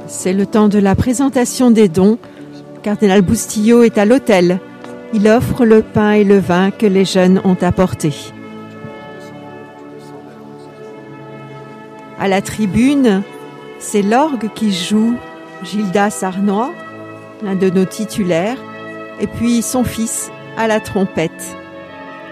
C'est le temps de la présentation des dons. Cardinal Boustillot est à l'autel. Il offre le pain et le vin que les jeunes ont apportés. À la tribune, c'est l'orgue qui joue, Gildas Arnois, l'un de nos titulaires, et puis son fils à la trompette.